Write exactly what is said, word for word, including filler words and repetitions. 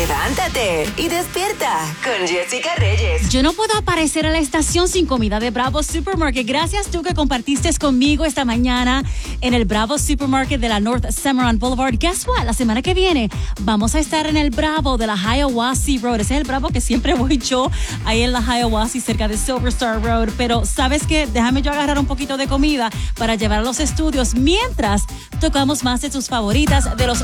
Levántate y despierta con Jessica Reyes. Yo no puedo aparecer a la estación sin comida de Bravo Supermarket. Gracias tú que compartiste conmigo esta mañana en el Bravo Supermarket de la North Cimarron Boulevard. Guess what? La semana que viene vamos a estar en el Bravo de la Hiawassee Road. Ese es el Bravo que siempre voy yo, ahí en la Hiawassee, cerca de Silver Star Road. Pero ¿sabes qué? Déjame yo agarrar un poquito de comida para llevar a los estudios mientras tocamos más de tus favoritas de los